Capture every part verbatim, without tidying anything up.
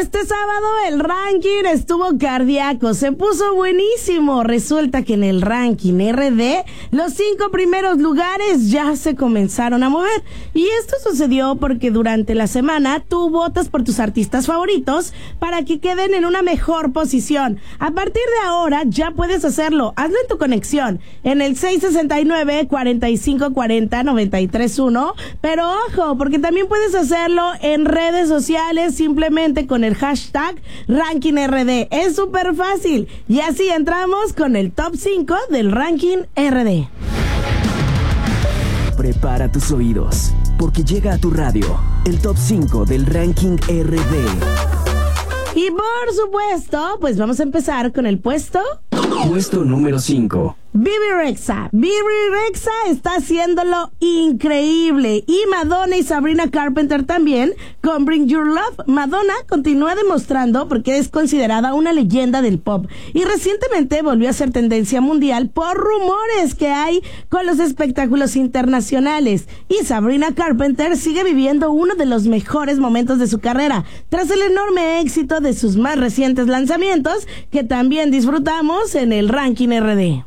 Este sábado el ranking estuvo cardíaco, se puso buenísimo. Resulta que en el ranking R D los cinco primeros lugares ya se comenzaron a mover. Y esto sucedió porque durante la semana tú votas por tus artistas favoritos para que queden en una mejor posición. A partir de ahora ya puedes hacerlo. Hazlo en tu conexión en el seis sesenta y nueve, cuarenta y cinco cuarenta, noventa y tres uno. Pero ojo, porque también puedes hacerlo en redes sociales simplemente con el hashtag Ranking R D. Es súper fácil. Y así entramos con el top cinco del Ranking R D. Prepara tus oídos, porque llega a tu radio el top cinco del Ranking R D. Y por supuesto, pues vamos a empezar con el puesto... Puesto número cinco. Bebe Rexha. Bebe Rexha está haciéndolo increíble. Y Madonna y Sabrina Carpenter también con Bring Your Love. Madonna continúa demostrando porque es considerada una leyenda del pop. Y recientemente volvió a ser tendencia mundial por rumores que hay con los espectáculos internacionales. Y Sabrina Carpenter sigue viviendo uno de los mejores momentos de su carrera, tras el enorme éxito de sus más recientes lanzamientos, que también disfrutamos en el Ranking R D.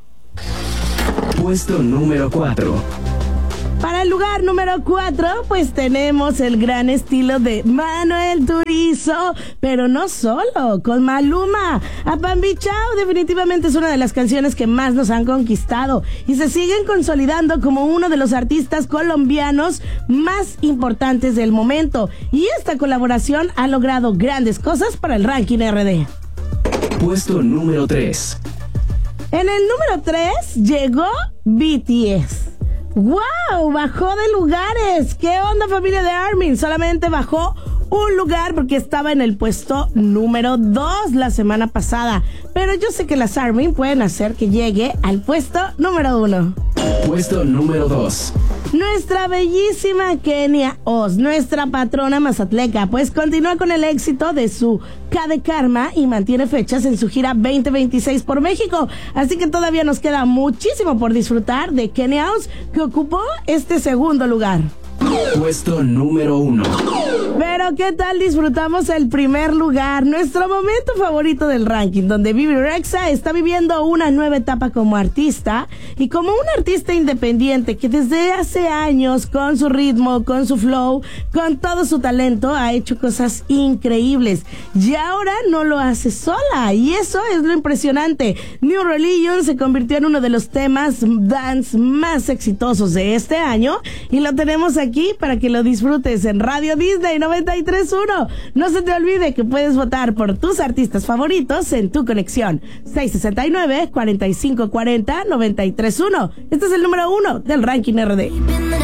Puesto número cuatro. Para el lugar número cuatro, pues tenemos el gran estilo de Manuel Turizo, pero no solo, con Maluma. Apambichao definitivamente es una de las canciones que más nos han conquistado y se siguen consolidando como uno de los artistas colombianos más importantes del momento. Y esta colaboración ha logrado grandes cosas para el Ranking R D. Puesto número tres. En el número tres llegó B T S. ¡Wow! Bajó de lugares. ¿Qué onda, familia de Armin? Solamente bajó un lugar porque estaba en el puesto número dos la semana pasada. Pero yo sé que las Armin pueden hacer que llegue al puesto número uno. Puesto número dos. Nuestra bellísima Kenia Oz, nuestra patrona mazatleca, pues continúa con el éxito de su K de Karma y mantiene fechas en su gira veinte veintiséis por México. Así que todavía nos queda muchísimo por disfrutar de Kenia Oz, que ocupó este segundo lugar. Puesto número uno. Pero ¿qué tal disfrutamos el primer lugar? Nuestro momento favorito del ranking, donde Bebe Rexha está viviendo una nueva etapa como artista y como un artista independiente que desde hace años, con su ritmo, con su flow, con todo su talento, ha hecho cosas increíbles. Y ahora no lo hace sola, y eso es lo impresionante. New Religion se convirtió en uno de los temas dance más exitosos de este año y lo tenemos aquí para que lo disfrutes en Radio Disney noventa y tres punto uno. No se te olvide que puedes votar por tus artistas favoritos en tu conexión seis sesenta y nueve, cuarenta y cinco cuarenta, noventa y tres uno. Este es el número uno del Ranking R D.